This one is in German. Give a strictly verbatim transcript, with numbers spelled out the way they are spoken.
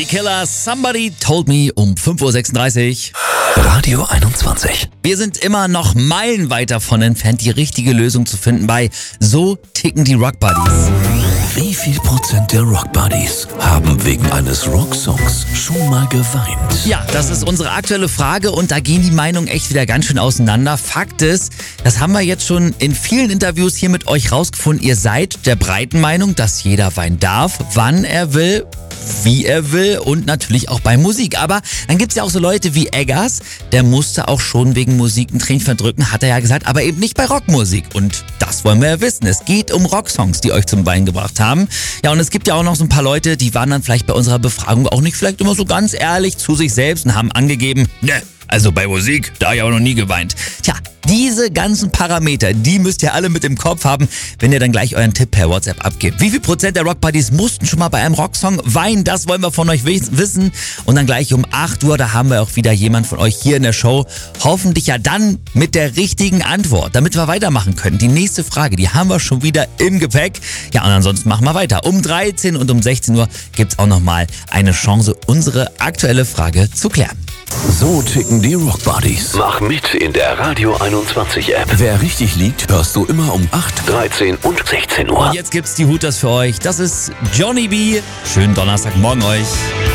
Die Killers, Somebody Told Me um fünf Uhr sechsunddreißig. Radio einundzwanzig. Wir sind immer noch meilenweit davon entfernt, die richtige Lösung zu finden bei So ticken die Rock Buddies. Wie viel Prozent der Rock Buddies haben wegen eines Rocksongs schon mal geweint? Ja, das ist unsere aktuelle Frage und da gehen die Meinungen echt wieder ganz schön auseinander. Fakt ist, das haben wir jetzt schon in vielen Interviews hier mit euch rausgefunden. Ihr seid der breiten Meinung, dass jeder weinen darf, wann er will, wie er will und natürlich auch bei Musik. Aber dann gibt's ja auch so Leute wie Eggers, der musste auch schon wegen Musik ein Tränchen verdrücken, hat er ja gesagt, aber eben nicht bei Rockmusik. Und das wollen wir ja wissen. Es geht um Rocksongs, die euch zum Weinen gebracht haben. Ja, und es gibt ja auch noch so ein paar Leute, die waren dann vielleicht bei unserer Befragung auch nicht vielleicht immer so ganz ehrlich zu sich selbst und haben angegeben, ne, also bei Musik, da hab ich auch noch nie geweint. Tja, diese ganzen Parameter, die müsst ihr alle mit im Kopf haben, wenn ihr dann gleich euren Tipp per WhatsApp abgebt. Wie viel Prozent der Rockbuddies mussten schon mal bei einem Rocksong weinen? Das wollen wir von euch wissen. Und dann gleich um acht Uhr, da haben wir auch wieder jemand von euch hier in der Show. Hoffentlich ja dann mit der richtigen Antwort, damit wir weitermachen können. Die nächste Frage, die haben wir schon wieder im Gepäck. Ja, und ansonsten machen wir weiter. Um dreizehn und um sechzehn Uhr gibt's auch nochmal eine Chance, unsere aktuelle Frage zu klären. So ticken die Rock Buddies. Mach mit in der Radio einundzwanzig App. Wer richtig liegt, hörst du immer um acht, dreizehn und sechzehn Uhr. Und jetzt gibt's die Hooters für euch. Das ist Johnny B. Schönen Donnerstagmorgen euch.